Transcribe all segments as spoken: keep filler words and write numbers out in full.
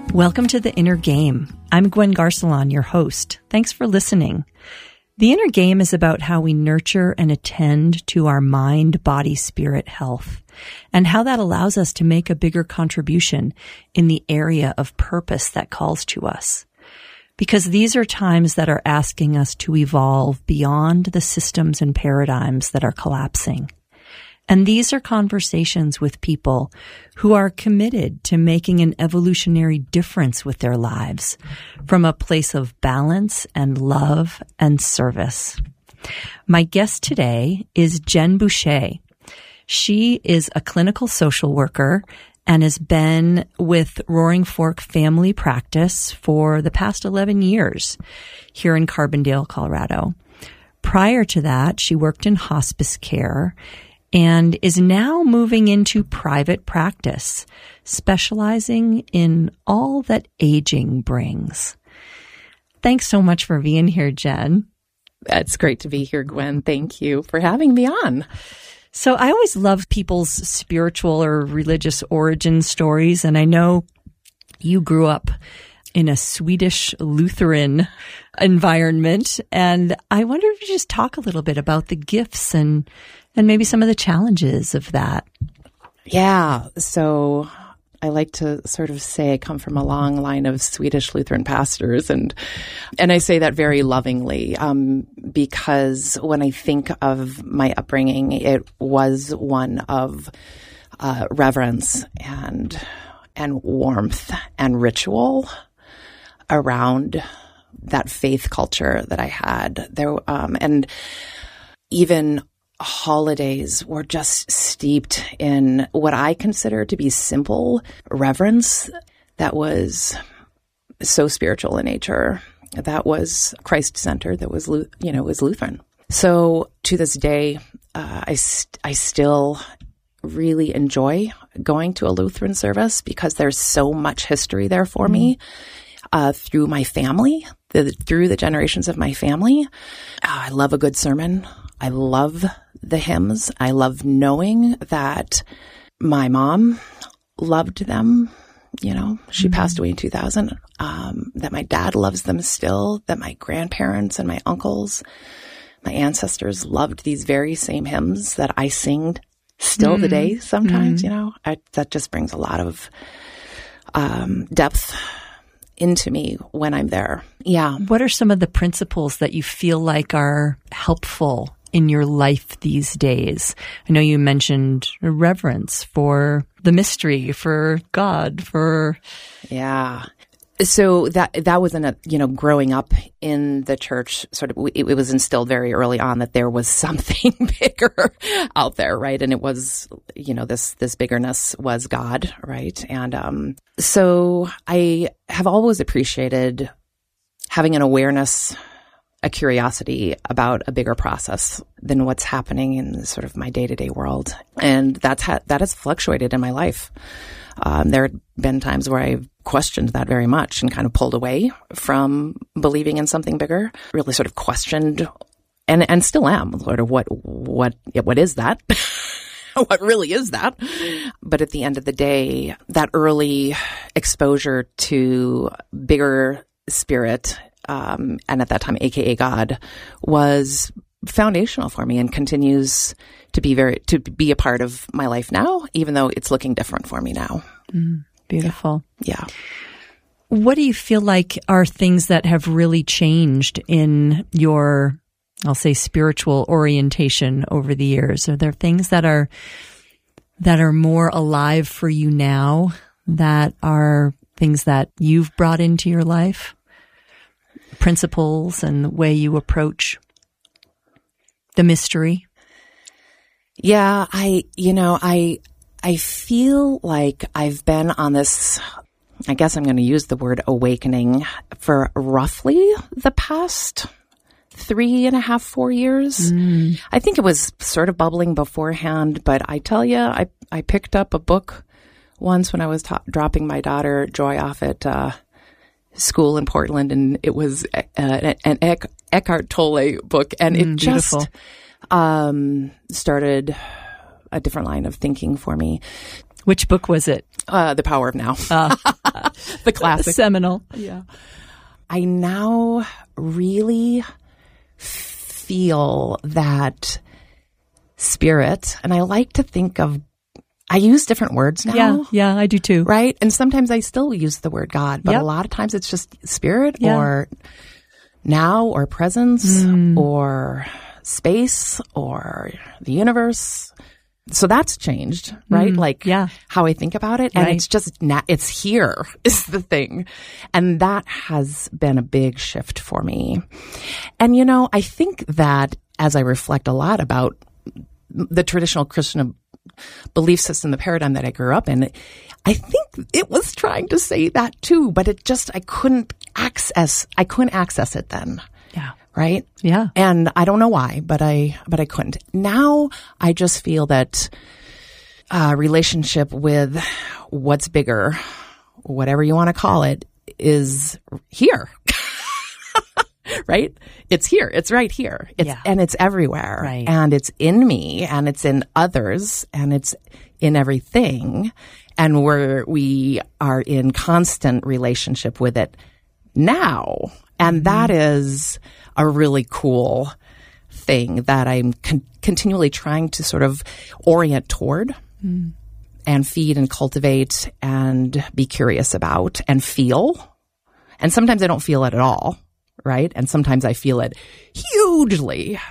Welcome to The Inner Game. I'm Gwen Garcelon, your host. Thanks for listening. The Inner Game is about how we nurture and attend to our mind, body, spirit health, and how that allows us to make a bigger contribution in the area of purpose that calls to us. Because these are times that are asking us to evolve beyond the systems and paradigms that are collapsing. And these are conversations with people who are committed to making an evolutionary difference with their lives from a place of balance and love and service. My guest today is Jen Boucher. She is a clinical social worker and has been with Roaring Fork Family Practice for the past eleven years here in Carbondale, Colorado. Prior to that, she worked in hospice care and is now moving into private practice, specializing in all that aging brings. Thanks so much for being here, Jen. It's great to be here, Gwen. Thank you for having me on. So I always love people's spiritual or religious origin stories, and I know you grew up in a Swedish Lutheran environment, and I wonder if you could just talk a little bit about the gifts and and maybe some of the challenges of that. Yeah, so I like to sort of say I come from a long line of Swedish Lutheran pastors, and and I say that very lovingly um, because when I think of my upbringing, it was one of uh, reverence and and warmth and ritual around that faith culture that I had there, um, and even holidays were just steeped in what I consider to be simple reverence that was so spiritual in nature, that was Christ-centered, that was, you know, was Lutheran. So to this day, uh, I, st- I still really enjoy going to a Lutheran service because there's so much history there for mm-hmm. me uh, through my family, the, through the generations of my family. Uh, I love a good sermon. I love the hymns. I love knowing that my mom loved them. You know, she mm-hmm. passed away in two thousand, um, that my dad loves them still, that my grandparents and my uncles, my ancestors loved these very same hymns that I sing still mm-hmm. today sometimes, mm-hmm. you know. I, that just brings a lot of um, depth into me when I'm there. Yeah. What are some of the principles that you feel like are helpful in your life these days? I know you mentioned reverence for the mystery, for God, for... Yeah. So that that was in a, you know, growing up in the church, sort of, it, it was instilled very early on that there was something bigger out there, right? And it was, you know, this this biggerness was God, right? And um, so I have always appreciated having an awareness, a curiosity about a bigger process than what's happening in sort of my day-to-day world. And that's ha- that has fluctuated in my life. Um, there have been times where I've questioned that very much and kind of pulled away from believing in something bigger, really sort of questioned and, and still am sort of what, what, what is that? What really is that? But at the end of the day, that early exposure to bigger spirit, um, and at that time, A K A God, was foundational for me and continues to be very, to be a part of my life now, even though it's looking different for me now. Mm, beautiful. Yeah. What do you feel like are things that have really changed in your, I'll say, spiritual orientation over the years? Are there things that are, that are more alive for you now, that are things that you've brought into your life? Principles and the way you approach the mystery? Yeah, I, you know, I, I feel like I've been on this, I guess I'm going to use the word awakening for roughly the past three and a half, four years. Mm. I think it was sort of bubbling beforehand, but I tell you, I, I picked up a book once when I was ta- dropping my daughter Joy off at, uh, school in Portland, and it was uh, an Eck, Eckhart Tolle book, and it mm, just um, started a different line of thinking for me. Which book was it? Uh, The Power of Now. uh, Yeah. The classic. Seminal. Yeah. I now really feel that spirit, and I like to think of, I use different words now. Yeah, yeah, I do too. Right? And sometimes I still use the word God, but Yep. a lot of times it's just spirit Yeah. or now or presence Mm. or space or the universe. So that's changed, right? Mm, Like yeah. how I think about it. And Right. it's just, na- it's here is the thing. And that has been a big shift for me. And, you know, I think that as I reflect a lot about the traditional Christian belief system, the paradigm that I grew up in, I think it was trying to say that too, but it just, I couldn't access, I couldn't access it then. Yeah. Right? Yeah. And I don't know why, but I, but I couldn't. Now I just feel that uh, relationship with what's bigger, whatever you want to call it, is here. Right? It's here. It's right here. It's, Yeah. and it's everywhere. Right. And it's in me and it's in others and it's in everything. And we're, we are in constant relationship with it now. And that is a really cool thing that I'm con- continually trying to sort of orient toward Mm. and feed and cultivate and be curious about and feel. And sometimes I don't feel it at all, right? And sometimes I feel it hugely.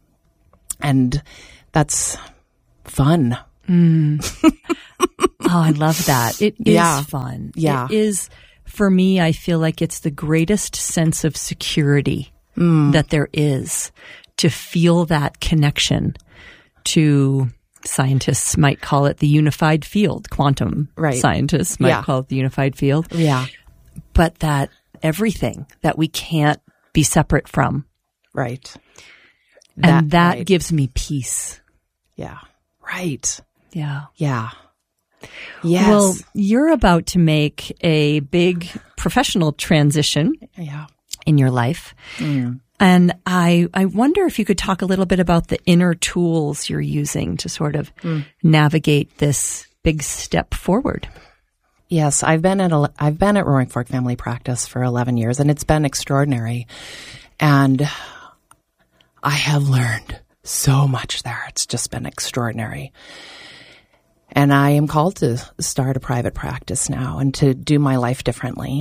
And that's fun. Oh, I love that. It is Yeah. fun. Yeah. It is, for me, I feel like it's the greatest sense of security Mm. that there is, to feel that connection to, scientists might call it the unified field. Quantum Right. scientists might Yeah. call it the unified field. Yeah. But that everything that we can't be separate from. Right. And that right. gives me peace. Yeah. Right. Yeah. Yeah. Yes. Well, you're about to make a big professional transition yeah. in your life. Mm. And I, I wonder if you could talk a little bit about the inner tools you're using to sort of Mm. navigate this big step forward. Yes, I've been at a, I've been at Roaring Fork Family Practice for eleven years, and it's been extraordinary. And I have learned so much there. It's just been extraordinary. And I am called to start a private practice now and to do my life differently.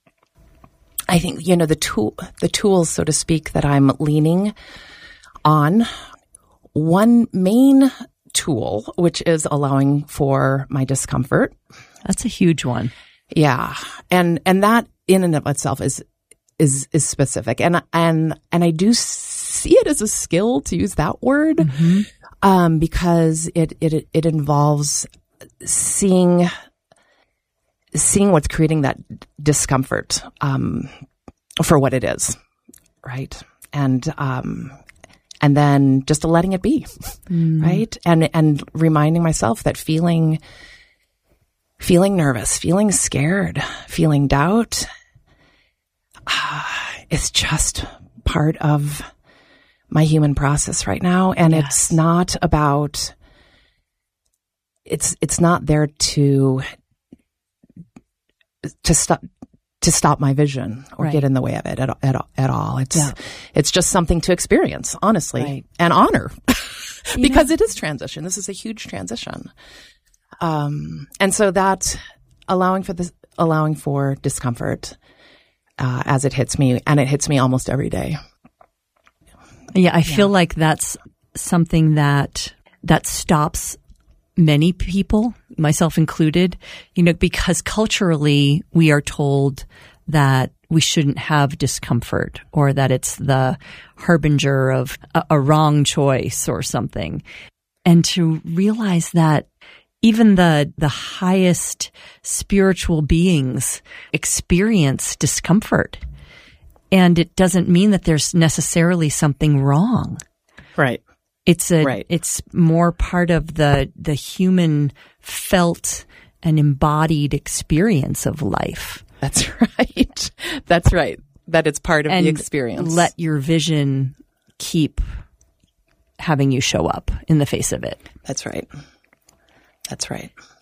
I think, you know, the tool, the tools, so to speak, that I'm leaning on, one main tool, which is allowing for my discomfort. That's a huge one. Yeah. And, and that in and of itself is, is, is specific. And, and, and I do see it as a skill, to use that word, Mm-hmm. um, because it, it, it involves seeing, seeing what's creating that discomfort, um, for what it is. Right. And, um, and then just letting it be. Mm. Right. And, and reminding myself that feeling, feeling nervous, feeling scared, feeling doubt, uh, it's just part of my human process right now. And Yes. it's not about, it's, it's not there to, to stop, to stop my vision or Right. get in the way of it at, at, at all. It's, Yeah. it's just something to experience, honestly, Right. and honor You because know- it is transition. This is a huge transition. Um, and so that allowing for this, allowing for discomfort, uh, as it hits me, and it hits me almost every day. Yeah, I feel like that's something that that stops many people, myself included, you know, because culturally we are told that we shouldn't have discomfort, or that it's the harbinger of a, a wrong choice or something. And to realize that even the the highest spiritual beings experience discomfort. And it doesn't mean that there's necessarily something wrong. Right. It's a, Right. it's more part of the, the human felt and embodied experience of life. That's right. That's right. That it's part of And the experience. let your vision keep having you show up in the face of it. That's right. That's right. Yeah.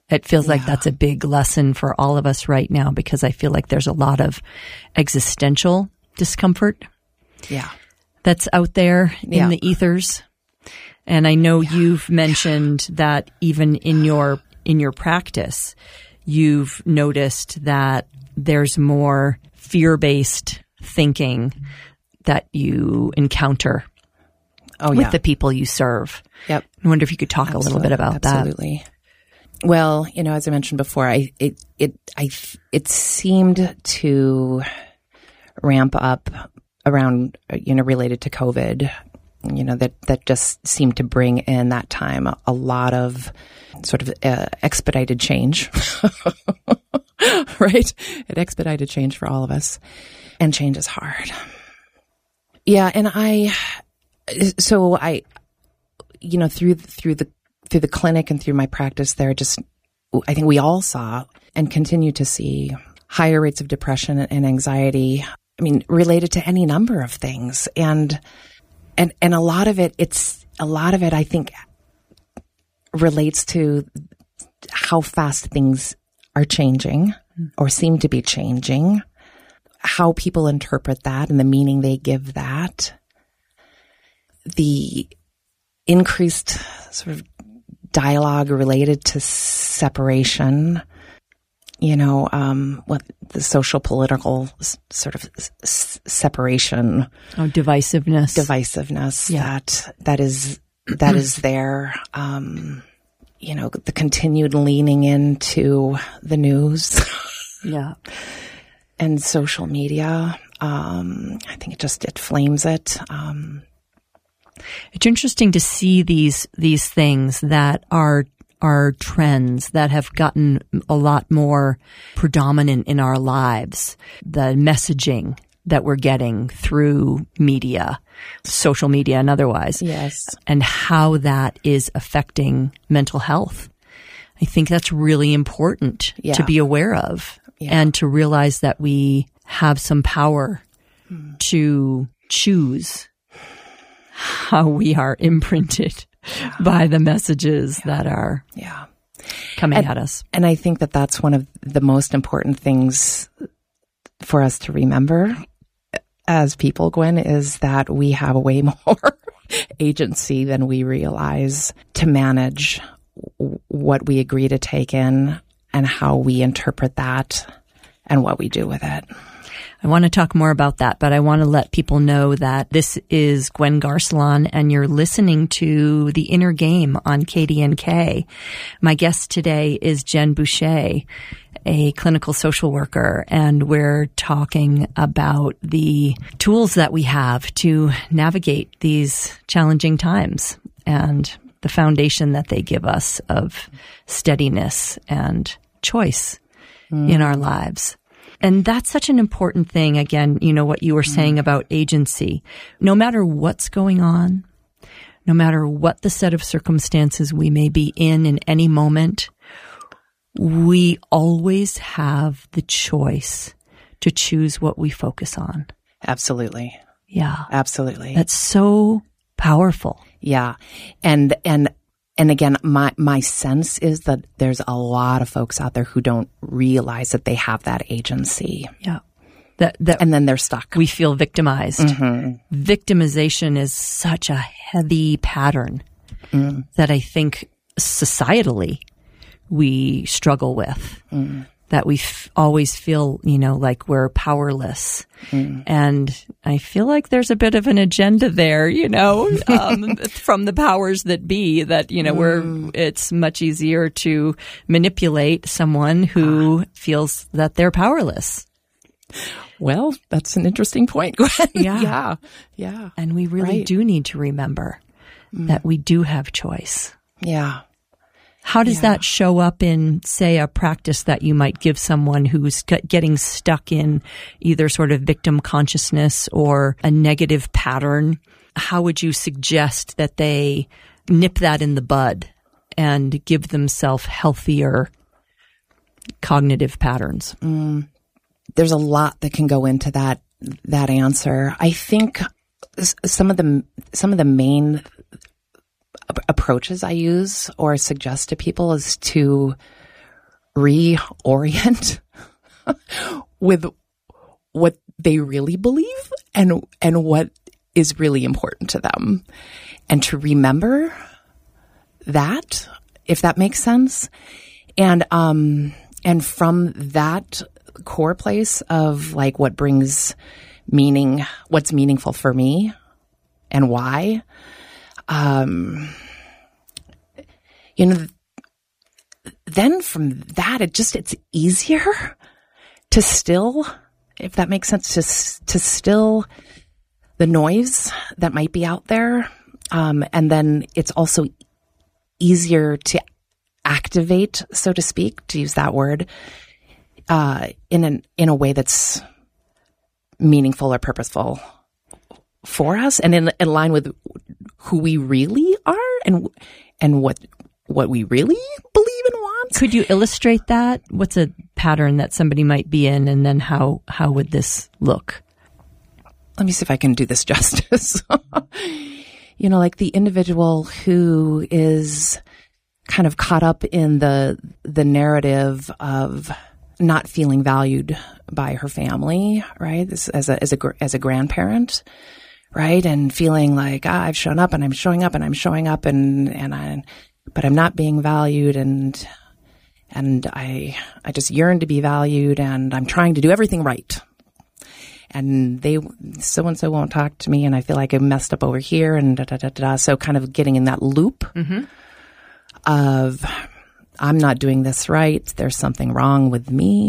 It feels like Yeah. that's a big lesson for all of us right now, because I feel like there's a lot of existential discomfort Yeah. that's out there in Yeah. the ethers. And I know you've mentioned that even in your in your practice, you've noticed that there's more fear-based thinking that you encounter Oh, with yeah. the people you serve. Yep. I wonder if you could talk a little bit about that. Absolutely. Well, you know, as I mentioned before, I it it I it seemed to ramp up around, you know, related to COVID. You know, that that just seemed to bring in that time a, a lot of sort of uh, expedited change, right? It expedited change for all of us, and change is hard. Yeah, and I, so I, you know, through through the through the clinic and through my practice there, just I think we all saw and continue to see higher rates of depression and anxiety. I mean, related to any number of things, and and and a lot of it, it's a lot of it, I think, relates to how fast things are changing or seem to be changing, how people interpret that and the meaning they give that, the increased sort of dialogue related to separation, you know, um, what the social political s- sort of s- separation, Oh, divisiveness. divisiveness Yeah. that that is that is there. Um, you know, the continued leaning into the news Yeah. and social media. Um, I think it just it flames it. Um, It's interesting to see these these things that are are trends that have gotten a lot more predominant in our lives. The messaging that we're getting through media, social media and otherwise, yes. and how that is affecting mental health. I think that's really important Yeah. to be aware of, Yeah. and to realize that we have some power to choose how we are imprinted by the messages that are Yeah. coming And- at us. And I think that that's one of the most important things for us to remember as people, Gwen, is that we have way more agency than we realize to manage w- what we agree to take in and how we interpret that and what we do with it. I want to talk more about that, but I want to let people know that this is Gwen Garcelon, and you're listening to The Inner Game on K D N K. My guest today is Jen Boucher, a clinical social worker, and we're talking about the tools that we have to navigate these challenging times and the foundation that they give us of steadiness and choice mm. in our lives. And that's such an important thing. Again, you know, what you were saying about agency. No matter what's going on, no matter what the set of circumstances we may be in in any moment, we always have the choice to choose what we focus on. Absolutely. Yeah. Absolutely. That's so powerful. Yeah. And, and, And again, my, my sense is that there's a lot of folks out there who don't realize that they have that agency. Yeah. That, that and then they're stuck. We feel victimized. Mm-hmm. Victimization is such a heavy pattern mm. that I think societally we struggle with. Mm. That we f- always feel, you know, like we're powerless. Mm. And I feel like there's a bit of an agenda there, you know, um, from the powers that be, that, you know, mm. we're, it's much easier to manipulate someone who ah. feels that they're powerless. Well, that's an interesting point, Gwen. Yeah. yeah. Yeah. And we really right. do need to remember mm. that we do have choice. Yeah. How does yeah. that show up in, say, a practice that you might give someone who's getting stuck in either sort of victim consciousness or a negative pattern? How would you suggest that they nip that in the bud and give themselves healthier cognitive patterns? Mm. There's a lot that can go into that that answer. I think some of the some of the main approaches I use or suggest to people is to reorient with what they really believe and and what is really important to them, and to remember that, if that makes sense. And um and from that core place of like what brings meaning, what's meaningful for me and why, um you know, then from that, it just, it's easier to still, if that makes sense, to, to still the noise that might be out there. Um, and then it's also easier to activate, so to speak, to use that word, uh, in an, in a way that's meaningful or purposeful for us, and in, in line with who we really are and, and what, what we really believe and want. Could you illustrate that? What's a pattern that somebody might be in, and then how, how would this look? Let me see if I can do this justice. You know, like the individual who is kind of caught up in the the narrative of not feeling valued by her family, right? This, as a as a as a grandparent, right? And feeling like, ah, I've shown up and I'm showing up and I'm showing up and and I, but I'm not being valued, and and I I just yearn to be valued, and I'm trying to do everything right. And they, so-and-so won't talk to me, and I feel like I messed up over here, and da-da-da-da. So kind of getting in that loop mm-hmm. of, I'm not doing this right. There's something wrong with me.